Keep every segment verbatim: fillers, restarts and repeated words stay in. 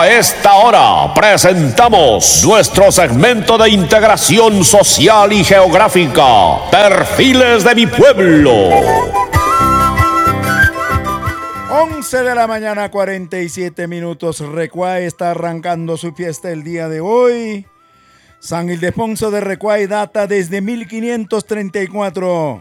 A esta hora presentamos nuestro segmento de integración social y geográfica, Perfiles de mi Pueblo. once de la mañana, cuarenta y siete minutos. Recuay está arrancando su fiesta el día de hoy. San Ildefonso de Recuay data desde mil quinientos treinta y cuatro.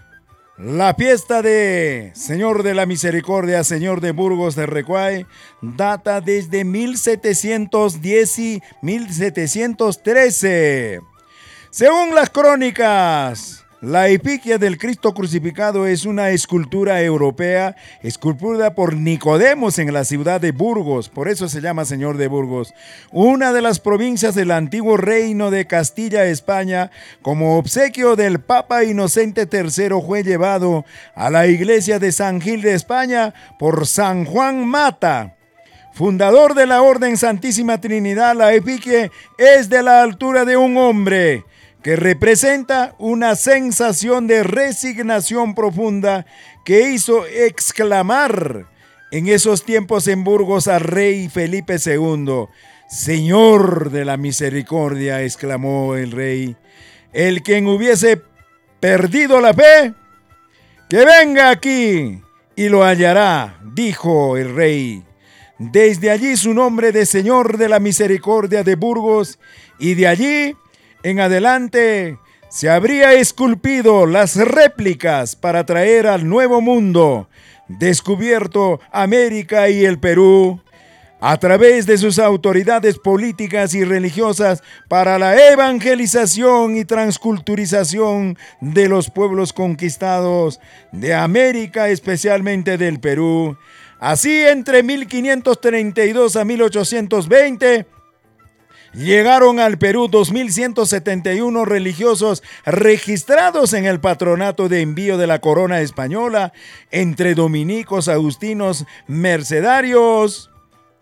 La fiesta de Señor de la Misericordia, Señor de Burgos de Recuay, data desde mil setecientos diez y mil setecientos trece. Según las crónicas, la efigie del Cristo crucificado es una escultura europea, esculpida por Nicodemos en la ciudad de Burgos, por eso se llama Señor de Burgos, una de las provincias del antiguo reino de Castilla, España. Como obsequio del Papa Inocente tercero fue llevado a la iglesia de San Gil de España por San Juan Mata, fundador de la Orden Santísima Trinidad. La efigie es de la altura de un hombre, que representa una sensación de resignación profunda que hizo exclamar en esos tiempos en Burgos al rey Felipe segundo. Señor de la Misericordia, exclamó el rey, el quien hubiese perdido la fe, que venga aquí y lo hallará, dijo el rey. Desde allí su nombre de Señor de la Misericordia de Burgos, y de allí en adelante se habría esculpido las réplicas para traer al Nuevo Mundo descubierto América y el Perú a través de sus autoridades políticas y religiosas para la evangelización y transculturización de los pueblos conquistados de América, especialmente del Perú. Así, entre mil quinientos treinta y dos a mil ochocientos veinte, llegaron al Perú dos mil ciento setenta y uno religiosos registrados en el patronato de envío de la corona española, entre dominicos, agustinos, mercedarios,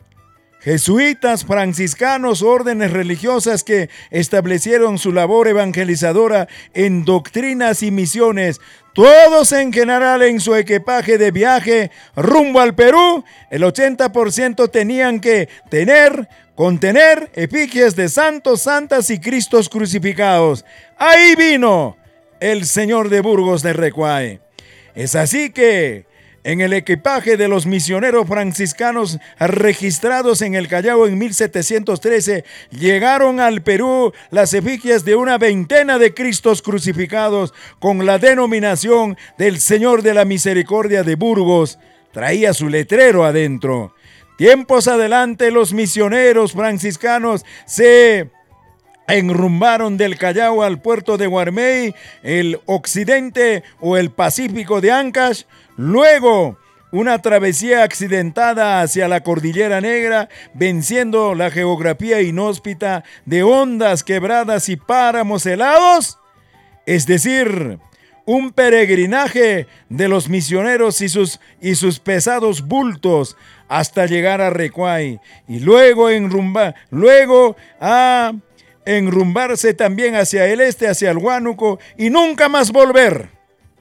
jesuitas, franciscanos, órdenes religiosas que establecieron su labor evangelizadora en doctrinas y misiones. Todos en general en su equipaje de viaje rumbo al Perú, el ochenta por ciento tenían que tener contener efigies de santos, santas y cristos crucificados. Ahí vino el Señor de Burgos de Recuay. Es así que en el equipaje de los misioneros franciscanos registrados en el Callao en mil setecientos trece, llegaron al Perú las efigies de una veintena de cristos crucificados con la denominación del Señor de la Misericordia de Burgos. Traía su letrero adentro. Tiempos adelante, los misioneros franciscanos se enrumbaron del Callao al puerto de Guarmey, el occidente o el Pacífico de Ancash. Luego, una travesía accidentada hacia la Cordillera Negra, venciendo la geografía inhóspita de hondas, quebradas y páramos helados. Es decir, un peregrinaje de los misioneros y sus, y sus pesados bultos hasta llegar a Recuay, y luego, enrumba, luego a enrumbarse también hacia el este, hacia el Huánuco, y nunca más volver.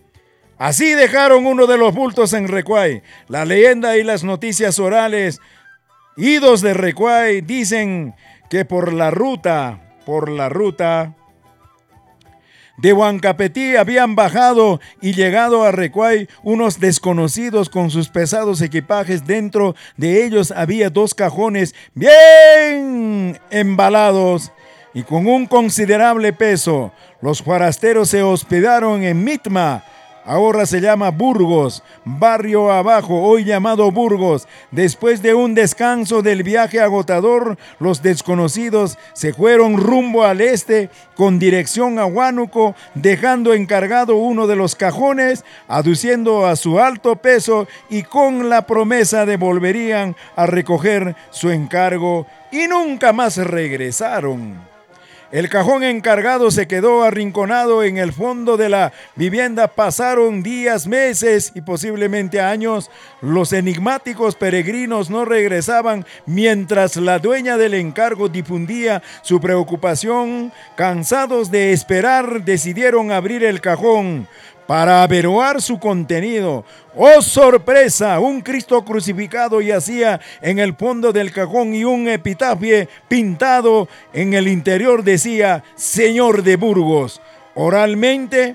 Así dejaron uno de los bultos en Recuay. La leyenda y las noticias orales, idos de Recuay, dicen que por la ruta, por la ruta de Huancapetí habían bajado y llegado a Recuay unos desconocidos con sus pesados equipajes. Dentro de ellos había dos cajones bien embalados y con un considerable peso. Los forasteros se hospedaron en Mitma, ahora se llama Burgos, barrio abajo, hoy llamado Burgos. Después de un descanso del viaje agotador, los desconocidos se fueron rumbo al este con dirección a Huánuco, dejando encargado uno de los cajones, aduciendo a su alto peso y con la promesa de volverían a recoger su encargo, y nunca más regresaron. El cajón encargado se quedó arrinconado en el fondo de la vivienda. Pasaron días, meses y posiblemente años. Los enigmáticos peregrinos no regresaban mientras la dueña del encargo difundía su preocupación. Cansados de esperar, decidieron abrir el cajón. para averiguar su contenido. ¡Oh, sorpresa! Un Cristo crucificado yacía en el fondo del cajón y un epitafio pintado en el interior decía Señor de Burgos. Oralmente,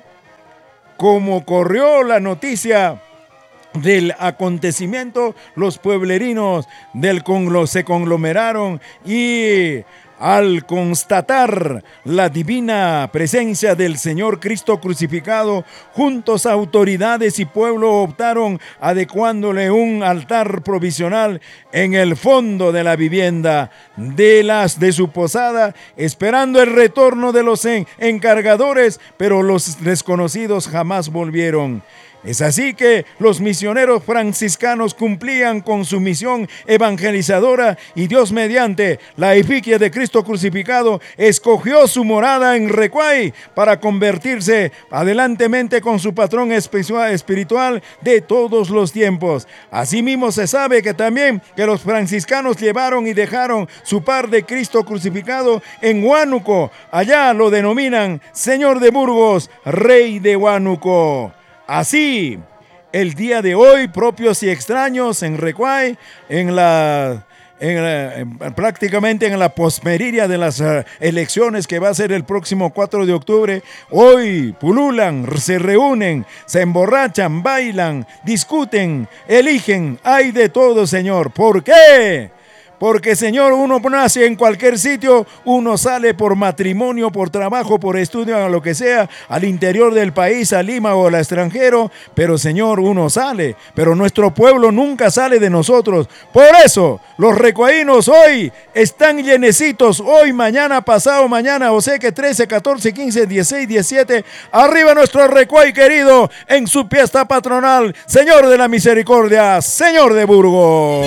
como corrió la noticia del acontecimiento, los pueblerinos del conglo se conglomeraron y al constatar la divina presencia del Señor Cristo crucificado, juntos autoridades y pueblo optaron adecuándole un altar provisional en el fondo de la vivienda de las de su posada, esperando el retorno de los en- encargadores, pero los desconocidos jamás volvieron. Es así que los misioneros franciscanos cumplían con su misión evangelizadora y Dios, mediante la efigie de Cristo crucificado, escogió su morada en Recuay para convertirse adelantemente con su patrón espiritual de todos los tiempos. Asimismo se sabe que también que los franciscanos llevaron y dejaron su par de Cristo crucificado en Huánuco. Allá lo denominan Señor de Burgos, Rey de Huánuco. Así, el día de hoy, propios y extraños en Recuay, en la, en la en, prácticamente en la posmeridia de las uh, elecciones que va a ser el próximo cuatro de octubre, hoy pululan, se reúnen, se emborrachan, bailan, discuten, eligen, hay de todo, Señor. ¿Por qué? Porque, Señor, uno nace en cualquier sitio, uno sale por matrimonio, por trabajo, por estudio, lo que sea, al interior del país, a Lima o al extranjero, pero, Señor, uno sale, pero nuestro pueblo nunca sale de nosotros. Por eso, los recuaínos hoy están llenecitos, hoy, mañana, pasado mañana, o sea que trece, catorce, quince, dieciséis, diecisiete, arriba nuestro Recuay querido, en su fiesta patronal, Señor de la Misericordia, Señor de Burgos.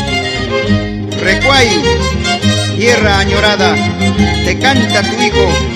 Recuay, tierra añorada, te canta tu hijo